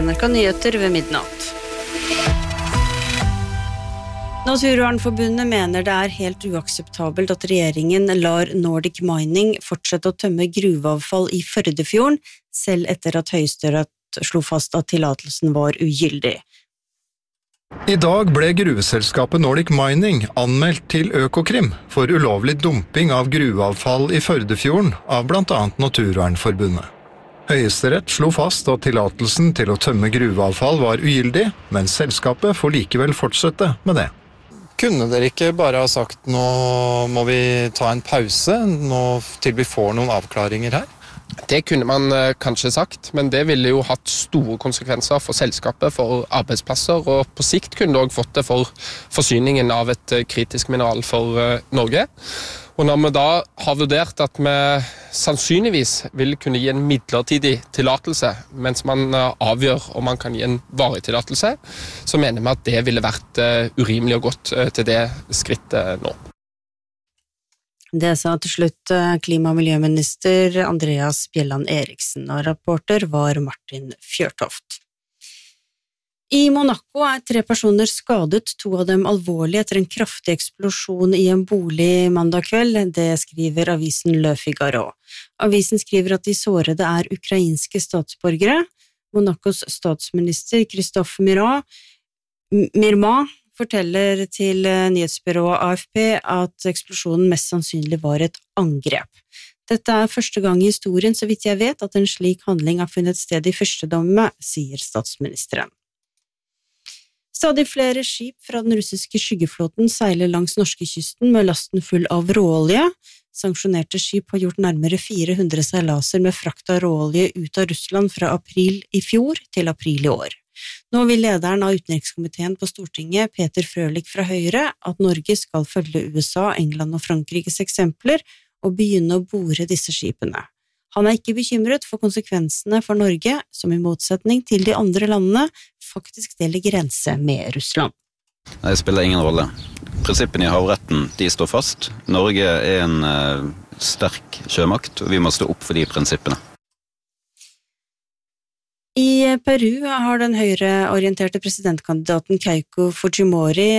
NRK Nyheter ved midnatt. Naturvernforbundet mener det helt uakseptabelt at regjeringen lar Nordic Mining fortsette å tømme gruveavfall i Førdefjorden, selv etter at Høyesterett slo fast at tillatelsen var ugyldig. I dag ble gruveselskapet Nordic Mining anmeldt til Økokrim for ulovlig dumping av gruveavfall i Førdefjorden av blant annet Naturvernforbundet. Høyesterett slo fast at tillatelsen til å tømme gruveavfall var ugyldig, men selskapet får likevel fortsette med det. Kunne dere ikke bare ha sagt nå må vi ta en pause nå til vi får noen avklaringer her? Det kunne man kanskje sagt, men det ville jo hatt store konsekvenser for selskapet, for arbeidsplasser, og på sikt kunne det også fått det for forsyningen av et kritisk mineral for Norge. Og når vi da har vurdert at vi sannsynligvis vil kunne gi en midlertidig tillatelse, mens man avgjør om man kan gi en varig tillatelse, så mener vi at det ville vært urimelig og godt til det skrittet nå. Det sa til slutt klima- og miljøminister Andreas Bjelland Eriksen, og rapporter var Martin Fjørtoft. I Monaco 3 personer skadet, 2 av dem alvorlig etter en kraftig eksplosjon i en bolig mandag kveld, det skriver avisen Le Figaro. Avisen skriver at de sårede ukrainske statsborgere. Monacos statsminister Christophe Mirma forteller til nyhetsbyrået AFP at eksplosjonen mest sannsynlig var et angrep. Dette første gang i historien, så vidt jeg vet, at en slik handling har funnet sted i fyrstedømmet, sier statsministeren. Stadig flere skip fra den russiske skyggeflåten seiler langs norskekysten med lasten full av råolje. Sanksjonerte skip har gjort nærmere 400 seilaser med frakt av råolje ut av Russland fra april i fjor til april i år. Nå vil lederen av utenrikskomiteen på Stortinget, Peter Frølich fra Høyre, at Norge skal følge USA, England og Frankrikes eksempler og begynne å bore disse skipene. Han ikke bekymret for konsekvensene for Norge, som i motsetning til de andre landene faktisk deler grense med Russland. Det spiller ingen rolle. Prinsippene i havretten, de står fast. Norge en sterk sjømakt, og vi må stå opp for de prinsippene. I Peru har den høyreorienterte presidentkandidaten Keiko Fujimori